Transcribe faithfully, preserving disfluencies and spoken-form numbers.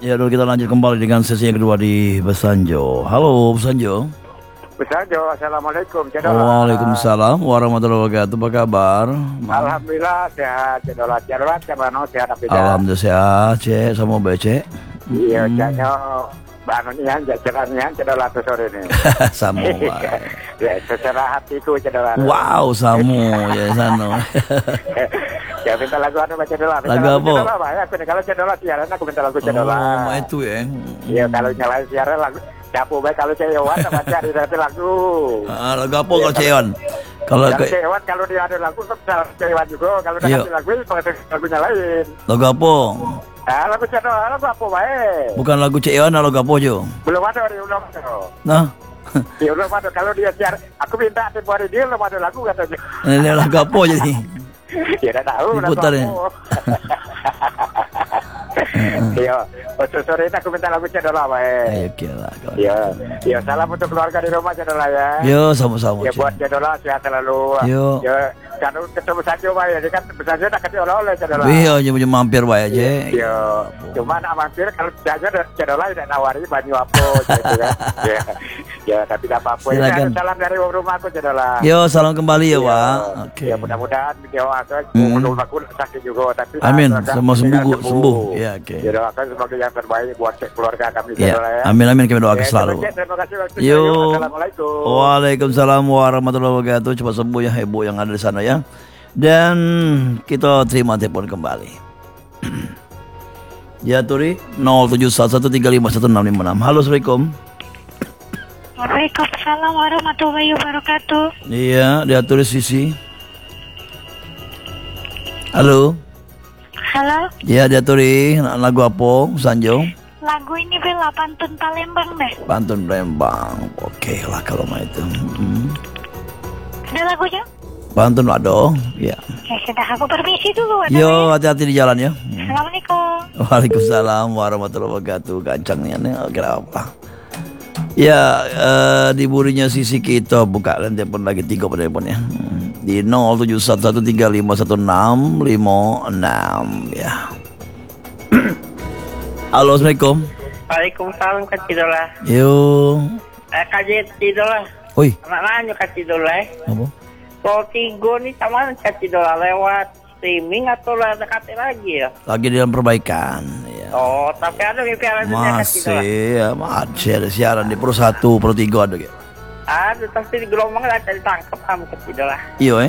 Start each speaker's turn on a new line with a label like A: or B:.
A: Ya, dulu kita lanjut kembali dengan sesi yang kedua di Besanjo. Halo, Besanjo.
B: Besanjo, assalamualaikum. Cedola.
A: Waalaikumsalam warahmatullahi wabarakatuh. Apa kabar?
B: Alhamdulillah sehat. Cedola, cedola, cemano sehat apa tidak?
A: Alhamdulillah sehat, Cek. Sama Becek.
B: Iya, ceknya bangunnya, jajarannya, cedola tuh sore ini.
A: Sama.
B: Ya, seserah hatiku cedola.
A: Wow, Samu ya sana.
B: Ya minta lagu anu baca cedola.
A: Lagu apa?
B: Cedola, Pak. Ya, aku nih, kalau cedola siaran aku minta lagu cedola.
A: Oh, itu ya.
B: Iya, kalau nyalain siaran lagu. Capu baik kalau cewan sama cari nanti lagu.
A: Ah, lagu apa kalau Cewan? Kalau
B: Kalau
A: ke
B: cewan kalau dia ada lagu bisa cewan juga. Kalau dia
A: Iya.
B: kasih lagu pakai lagunya lain.
A: lagu apa?
B: Ah, lagu cedola, lagu apa baik?
A: Bukan lagu Cewan, lagu apa Jo?
B: Belum ada di ulang
A: Nah,
B: di ulang ada. Kalau dia siar, aku minta tempoh hari dia belum ada lagu katanya.
A: ini lagu apa jadi?
B: Ya udah tahu lagu
A: Diputar ya?
B: apa. Iya, untuk sore ini aku minta lagu cedola baik.
A: Ayo kira.
B: Iya, iya salam untuk keluarga di rumah cedola ya.
A: Yo, sama-sama.
B: Ya
A: Cek.
B: buat cedola sehat selalu.
A: Yo.
B: Ya, kan ketemu saja pak ya, kan saja tak ketemu oleh cedola.
A: Iya, cuma mampir wae aja.
B: Iya, cuma nak mampir kalau saja cedola tidak nawari banyu apa gitu kan. Ya, ya tapi tidak apa-apa. Ya,
A: Silakan.
B: salam dari rumahku cedola.
A: Yo, salam kembali ya, Pak. Oke.
B: Ya mudah-mudahan video aku
A: Hmm.
B: menurut aku sakit juga tapi
A: Amin,
B: semoga
A: semua sembuh,
B: segera
A: sembuh. Ya, oke.
B: Ya doakan semoga yang terbaik buat keluarga kami
A: Ya,
B: saudara ya.
A: amin amin kami doakan
B: Ya,
A: selalu.
B: terima kasih, terima kasih waktunya.
A: Yo.
B: Yuk, assalamualaikum.
A: Waalaikumsalam warahmatullahi wabarakatuh. Cepat sembuh ya ibu yang ada di sana ya. Dan kita terima telepon kembali. Ya Turi nol tujuh satu satu tiga lima satu enam lima enam. Halo, Assalamualaikum.
C: Waalaikumsalam warahmatullahi wabarakatuh.
A: Iya, dia tulis Sisi. Halo.
C: Halo,
A: Iya, dia tulis lagu apa? Sanjo.
C: lagu ini bela pantun Palembang deh.
A: Pantun Palembang. Oke lah kalau mau itu. Hmm.
C: Ada lagunya?
A: Pantun ada. Ya.
C: Ya sudah, aku permisi dulu. Ada
A: Yo,
C: ya?
A: hati-hati di jalan ya. Hmm.
C: Assalamualaikum.
A: Waalaikumsalam warahmatullahi wabarakatuh. Gancangnya nih, kira apa? Ya, eh, di burinya Sisi kita buka dan telepon lagi tiga teleponnya. Hmm. Di nol tujuh satu satu tiga lima satu enam lima enam ya. Halo, Assalamualaikum.
D: Waalaikumsalam Kak Cidola.
A: Yo.
D: Eh Kak Cidola.
A: Oi,
D: Anak nanya Kak Cidola.
A: apa?
D: Kalau Tigo nih sama Kak Cidola lewat streaming atau lewat K T lagi ya?
A: Lagi dalam perbaikan ya.
D: Oh, tapi ada V P N nya Kak Cidola.
A: Masih, ya, masih ada siaran di Pro satu, Pro tiga ada gitu.
D: Ada, tapi di gelombang ada ditangkap sama Kak Cidola.
A: Iya, eh.